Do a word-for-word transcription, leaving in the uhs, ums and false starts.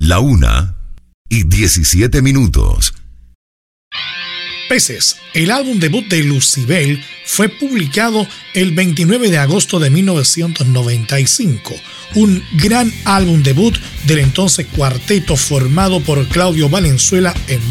La una y diecisiete minutos. Peces, el álbum debut de Lucybell, fue publicado el veintinueve de agosto de mil novecientos noventa y cinco. Un gran álbum debut del entonces cuarteto formado por Claudio Valenzuela en